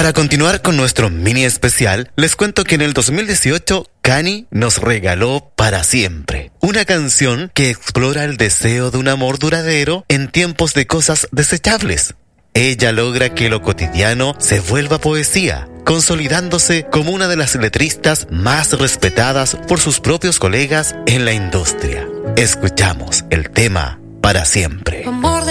Para continuar con nuestro mini especial, les cuento que en el 2018 Kani nos regaló Para Siempre, una canción que explora el deseo de un amor duradero en tiempos de cosas desechables. Ella logra que lo cotidiano se vuelva poesía, consolidándose como una de las letristas más respetadas por sus propios colegas en la industria. Escuchamos el tema Para Siempre. Amor